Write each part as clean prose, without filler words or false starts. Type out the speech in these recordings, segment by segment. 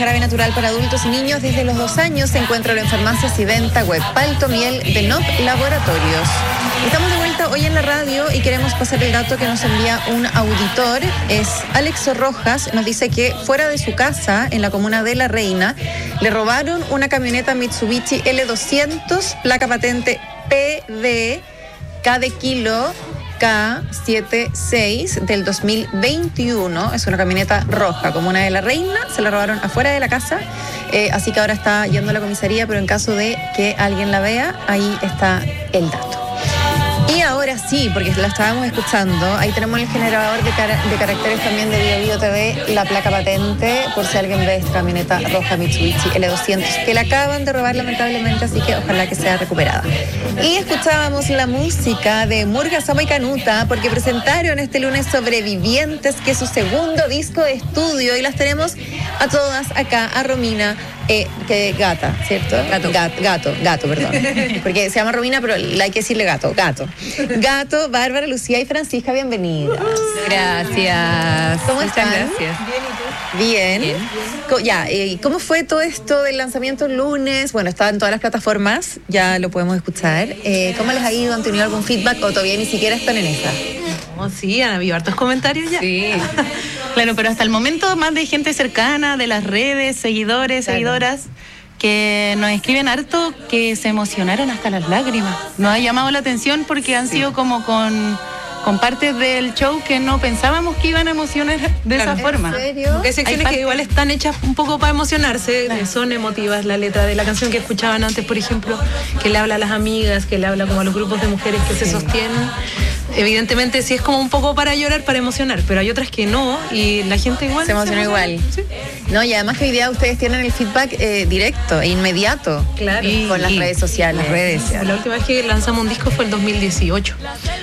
jarabe natural para adultos y niños desde los 2 años. Se encuentra en farmacias y venta web. Palto Miel de NOP Laboratorios. Estamos de vuelta hoy en la radio y queremos pasar el dato que nos envía un auditor. Es Alex Rojas. Nos dice que fuera de su casa, en la comuna de La Reina, le robaron una camioneta Mitsubishi L200, placa patente PD, K de kilo, K76 del 2021. Es una camioneta roja, comuna de La Reina. Se la robaron afuera de la casa, así que ahora está yendo a la comisaría, pero en caso de que alguien la vea, ahí está el dato. Y ahora sí, porque la estábamos escuchando, ahí tenemos el generador de caracteres también de Bio TV, la placa patente, por si alguien ve esta camioneta roja Mitsubishi L200, que la acaban de robar lamentablemente, así que ojalá que sea recuperada. Y escuchábamos la música de Murga, Sama y Canuta, porque presentaron este lunes Sobrevivientes, que es su segundo disco de estudio, y las tenemos a todas acá, a Romina, que gata, ¿cierto? Gato, perdón. Porque se llama Romina, pero hay que decirle gato. Gato, Bárbara, Lucía y Francisca, bienvenidas. Gracias. ¿Cómo están? Muchas gracias. Bien. Ya, ¿cómo fue todo esto del lanzamiento el lunes? Bueno, está en todas las plataformas, ya lo podemos escuchar. ¿Cómo les ha ido? ¿Han tenido algún feedback o todavía ni siquiera están en esa? Oh, sí, han habido hartos comentarios ya. Sí. Claro, pero hasta el momento más de gente cercana, de las redes, seguidores, seguidoras, que nos escriben harto, que se emocionaron hasta las lágrimas. Nos ha llamado la atención porque han sido como con partes del show que no pensábamos que iban a emocionar de esa forma. ¿En serio? Porque hay secciones que igual están hechas un poco para emocionarse, son emotivas. La letra de la canción que escuchaban antes, por ejemplo, que le habla a las amigas, que le habla como a los grupos de mujeres que se sostienen. Evidentemente sí es como un poco para llorar, para emocionar, pero hay otras que no, y la gente igual se emociona igual. Sí. No, y además que hoy día ustedes tienen el feedback directo e inmediato. Claro. Con las redes sociales. La última vez que lanzamos un disco fue el 2018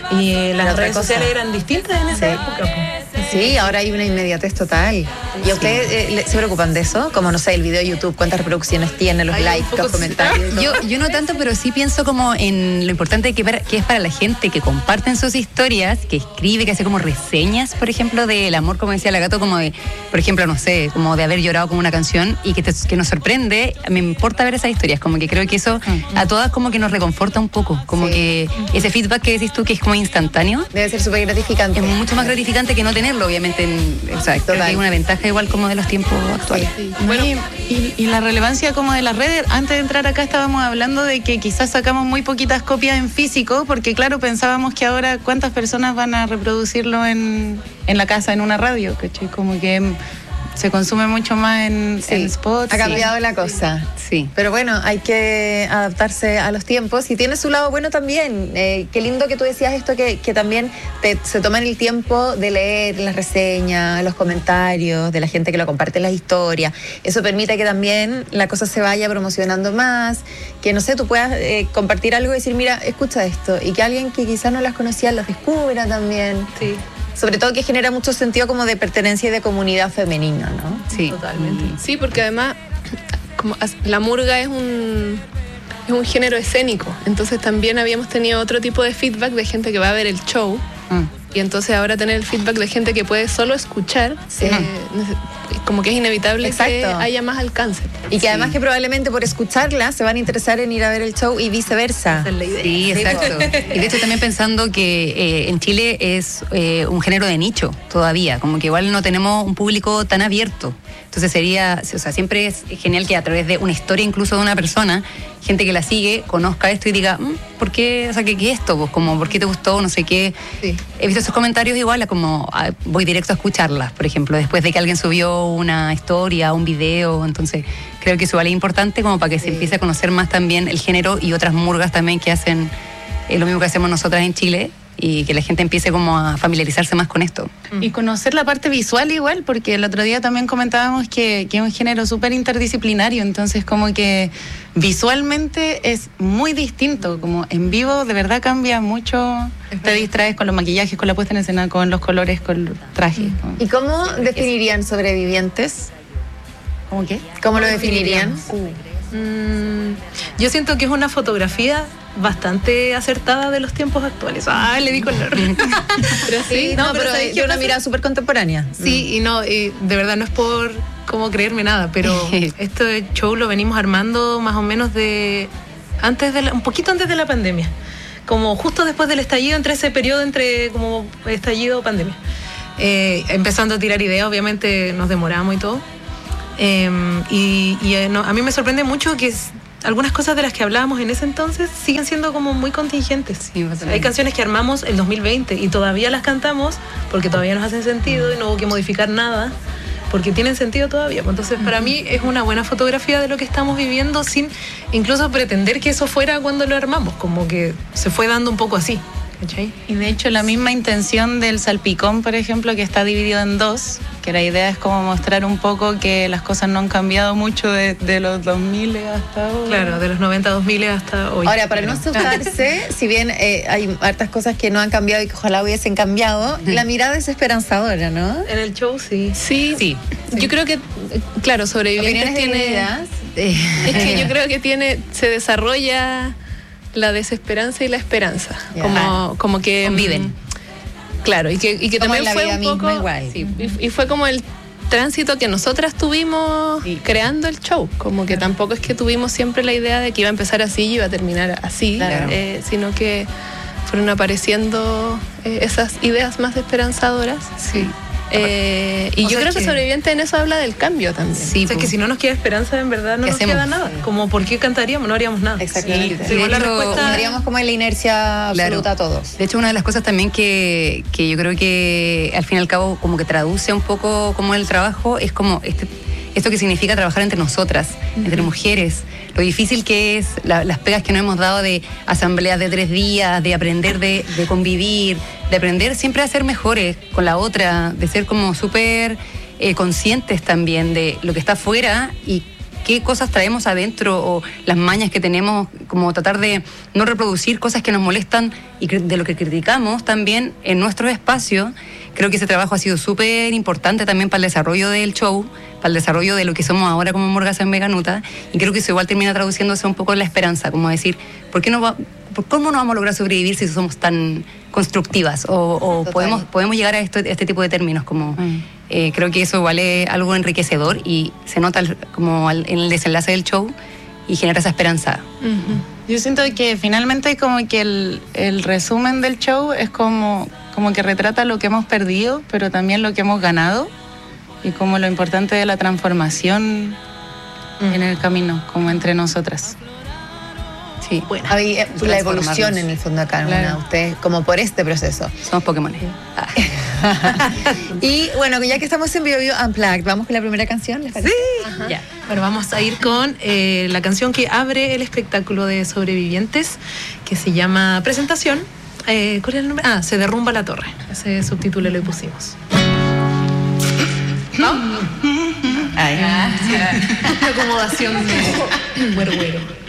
y las redes sociales eran distintas en esa época. Sí, ahora hay una inmediatez total. ¿Y ustedes se preocupan de eso? Como, no sé, el video de YouTube, ¿cuántas reproducciones tiene, los likes, los comentarios? Yo no tanto, pero sí pienso como en lo importante que es para la gente que comparten sus historias, que escribe, que hace como reseñas, por ejemplo, del amor, como decía la Gato, como de, por ejemplo, no sé, como de haber llorado como una canción y que nos sorprende. Me importa ver esas historias, como que creo que eso a todas como que nos reconforta un poco, como que ese feedback que decís tú que es como instantáneo. Debe ser súper gratificante. Es mucho más gratificante que no tenerlo, obviamente. O sea, creo que hay una ventaja igual como de los tiempos actuales. Sí. Bueno, y la relevancia como de las redes, antes de entrar acá estábamos hablando de que quizás sacamos muy poquitas copias en físico, porque claro, pensábamos que ahora cuántas personas van a reproducirlo en la casa, en una radio, ¿cachai? Como que se consume mucho más en spots. Ha cambiado la cosa. Sí. Pero bueno, hay que adaptarse a los tiempos y tiene su lado bueno también. Qué lindo que tú decías esto, que también se toman el tiempo de leer las reseñas, los comentarios de la gente que lo comparte en las historias. Eso permite que también la cosa se vaya promocionando más, que no sé, tú puedas compartir algo y decir, mira, escucha esto, y que alguien que quizás no las conocía los descubra también. Sí. Sobre todo que genera mucho sentido como de pertenencia y de comunidad femenina, ¿no? Sí, totalmente. Sí, porque además como la murga es un género escénico, entonces también habíamos tenido otro tipo de feedback de gente que va a ver el show, y entonces ahora tener el feedback de gente que puede solo escuchar, como que es inevitable que haya más alcance. Y que además que probablemente por escucharla se van a interesar en ir a ver el show y viceversa. Esa es la idea. Sí, exacto. Y de hecho también pensando que en Chile es un género de nicho todavía, como que igual no tenemos un público tan abierto. Entonces sería, o sea, siempre es genial que a través de una historia incluso de una persona, gente que la sigue, conozca esto y diga, ¿por qué? O sea, ¿qué es esto? Pues como, ¿por qué te gustó? No sé qué. Sí. He visto esos comentarios igual, como voy directo a escucharlas, por ejemplo, después de que alguien subió una historia, un video. Entonces creo que eso vale importante como para que se empiece a conocer más también el género y otras murgas también que hacen lo mismo que hacemos nosotras en Chile, y que la gente empiece como a familiarizarse más con esto. Y conocer la parte visual igual, porque el otro día también comentábamos que es un género súper interdisciplinario, entonces como que visualmente es muy distinto, como en vivo de verdad cambia mucho, te distraes con los maquillajes, con la puesta en escena, con los colores, con los trajes. ¿Y cómo definirían Sobrevivientes? ¿Cómo qué? ¿Cómo lo definirían? Yo siento que es una fotografía bastante acertada de los tiempos actuales. Le di color. Pero sí, no, pero es una mirada súper contemporánea. Sí, y no, y de verdad no es por como creerme nada, pero este show lo venimos armando más o menos un poquito antes de la pandemia, como justo después del estallido, entre ese periodo entre como estallido o pandemia. Empezando a tirar ideas, obviamente nos demoramos y todo. A mí me sorprende mucho que algunas cosas de las que hablábamos en ese entonces siguen siendo como muy contingentes. Sí, hay canciones que armamos el 2020 y todavía las cantamos porque todavía nos hacen sentido y no hubo que modificar nada porque tienen sentido todavía. Entonces, para mí es una buena fotografía de lo que estamos viviendo sin incluso pretender que eso fuera cuando lo armamos, como que se fue dando un poco así. ¿Cachai? Y de hecho la misma intención del Salpicón, por ejemplo, que está dividido en dos, que la idea es como mostrar un poco que las cosas no han cambiado mucho de los 2000 hasta hoy. Claro, de los 90 2000 hasta hoy. Ahora, para no asustarse, si bien hay hartas cosas que no han cambiado y que ojalá hubiesen cambiado, la mirada es esperanzadora, ¿no? En el show sí. Sí. Yo creo que, claro, Sobrevivientes tiene... Es que yo creo que se desarrolla la desesperanza y la esperanza, como que conviven. Claro, y que también la fue vida un poco misma igual. Sí, y fue como el tránsito que nosotras tuvimos creando el show, como que tampoco es que tuvimos siempre la idea de que iba a empezar así y iba a terminar así, sino que fueron apareciendo esas ideas más esperanzadoras. Sí. Y yo creo que Sobreviviente en eso habla del cambio también. Sí, o sea, que si no nos queda esperanza, en verdad no nos queda nada. Como, ¿por qué cantaríamos? No haríamos nada. Exactamente. Sí. La respuesta tendríamos como en la inercia absoluta a todos. De hecho, una de las cosas también que yo creo que al fin y al cabo como que traduce un poco como el trabajo es como esto que significa trabajar entre nosotras, entre mujeres, lo difícil que es, las pegas que nos hemos dado de asambleas de 3 días, de aprender de convivir, de aprender siempre a ser mejores con la otra, de ser como súper conscientes también de lo que está afuera y qué cosas traemos adentro o las mañas que tenemos, como tratar de no reproducir cosas que nos molestan y de lo que criticamos también en nuestro espacio. Creo que ese trabajo ha sido súper importante también para el desarrollo del show, para el desarrollo de lo que somos ahora como Morgaza en Veganuta, y creo que eso igual termina traduciéndose un poco en la esperanza, como decir, ¿cómo no vamos a lograr sobrevivir si somos tan constructivas? O podemos llegar a este tipo de términos, como creo que eso igual es algo enriquecedor y se nota como en el desenlace del show y genera esa esperanza. Yo siento que finalmente como que el resumen del show es como que retrata lo que hemos perdido, pero también lo que hemos ganado y como lo importante de la transformación en el camino, como entre nosotras. Sí, bueno, la evolución en el fondo acá, claro. Ustedes como por este proceso. Somos Pokémon. Y bueno, ya que estamos en Bio Bio Unplugged, ¿vamos con la primera canción? ¿Les parece? Sí. Ya. Bueno, vamos a ir con la canción que abre el espectáculo de Sobrevivientes, que se llama Presentación. ¿Cuál es el nombre? Se derrumba la torre. Ese subtítulo le pusimos. ¿No? Ay, acomodación de güero.